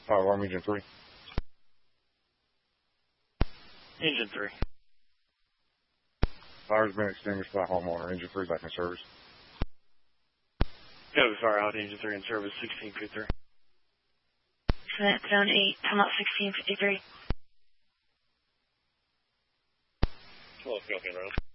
Fire alarm engine 3. Engine 3. Fire has been extinguished by homeowner. Engine 3 back in service. Go fire out engine 3 in service 1653. Zone 8, come out 1653. 12 Falcon Road.